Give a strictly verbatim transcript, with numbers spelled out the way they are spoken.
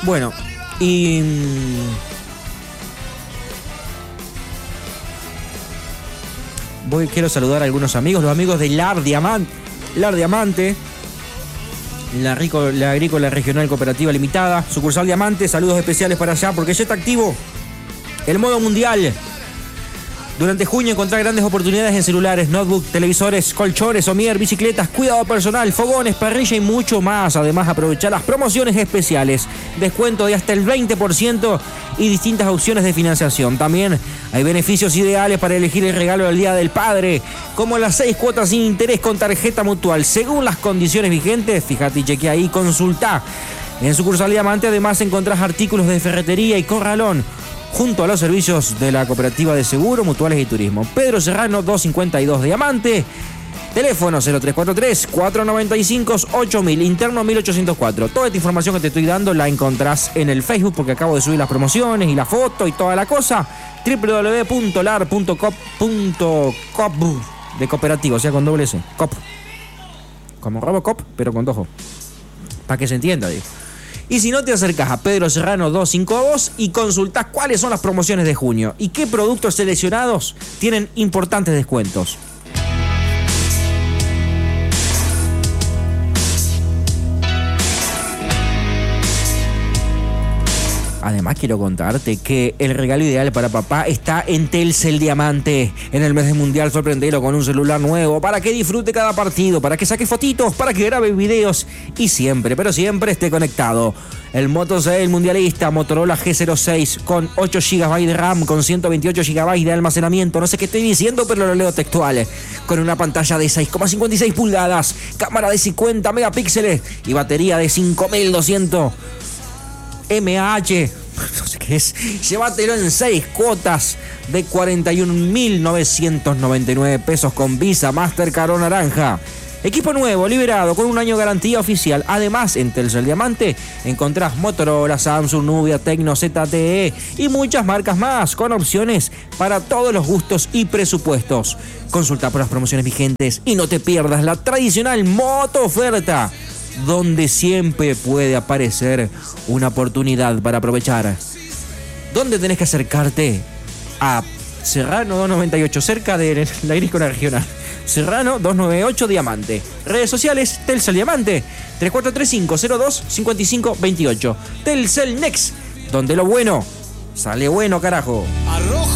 Bueno, y... Voy, quiero saludar a algunos amigos, los amigos de Lar Diamante, Lar Diamante, la, Rico, la Agrícola Regional Cooperativa Limitada, sucursal Diamante, saludos especiales para allá, porque ya está activo el modo mundial. Durante junio encontrar grandes oportunidades en celulares, notebook, televisores, colchones, somier, bicicletas, cuidado personal, fogones, parrilla y mucho más. Además, aprovechar las promociones especiales, descuento de hasta el veinte por ciento y distintas opciones de financiación. También hay beneficios ideales para elegir el regalo del Día del Padre, como las seis cuotas sin interés con tarjeta mutual. Según las condiciones vigentes, fíjate y chequea ahí, consulta. En sucursal Diamante además encontrás artículos de ferretería y corralón, junto a los servicios de la Cooperativa de Seguro, Mutuales y Turismo. Pedro Serrano, doscientos cincuenta y dos Diamante. Teléfono cero tres cuatro tres, cuatro nueve cinco, ocho mil, interno mil ochocientos cuatro. Toda esta información que te estoy dando la encontrás en el Facebook, porque acabo de subir las promociones y la foto y toda la cosa. doble u doble u doble u punto lar punto cop punto cop de cooperativa, o sea, con doble S. Cop. Como Robocop, pero con dos O. Para que se entienda, digo. Y si no, te acercás a Pedro Serrano doscientos cincuenta y dos y consultás cuáles son las promociones de junio y qué productos seleccionados tienen importantes descuentos. Además, quiero contarte que el regalo ideal para papá está en Telcel Diamante. En el mes del Mundial, sorprendelo con un celular nuevo para que disfrute cada partido, para que saque fotitos, para que grabe videos y siempre, pero siempre esté conectado. El Moto seis Mundialista Motorola G cero seis con ocho gigabytes de RAM, con ciento veintiocho gigabytes de almacenamiento. No sé qué estoy diciendo, pero lo leo textual. Con una pantalla de seis coma cincuenta y seis pulgadas, cámara de cincuenta megapíxeles y batería de cinco mil doscientos mAh. No sé qué es. Llévatelo en seis cuotas de cuarenta y un mil novecientos noventa y nueve pesos con Visa, Mastercard o Naranja. Equipo nuevo, liberado, con un año de garantía oficial. Además, en Telcel Diamante encontrás Motorola, Samsung, Nubia, Tecno, Z T E y muchas marcas más, con opciones para todos los gustos y presupuestos. Consulta por las promociones vigentes y no te pierdas la tradicional moto oferta, donde siempre puede aparecer una oportunidad para aprovechar. ¿Dónde tenés que acercarte? A Serrano doscientos noventa y ocho, cerca de la Agrícola Regional. Serrano doscientos noventa y ocho Diamante. Redes sociales, Telcel Diamante, tres cuatro tres cinco, cero dos, cinco cinco dos ocho. Telcel Next, donde lo bueno sale bueno, carajo. Arroja.